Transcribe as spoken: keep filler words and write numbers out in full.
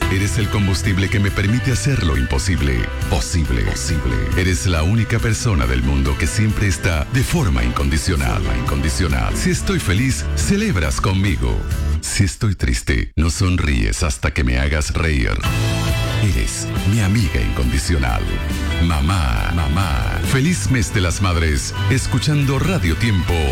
Eres el combustible que me permite hacer lo imposible posible. Posible. Eres la única persona del mundo que siempre está de forma incondicional. Incondicional. Si estoy feliz, celebras conmigo. Si estoy triste, no sonríes hasta que me hagas reír. Eres mi amiga incondicional. Mamá, mamá. Feliz mes de las madres, escuchando Radio Tiempo.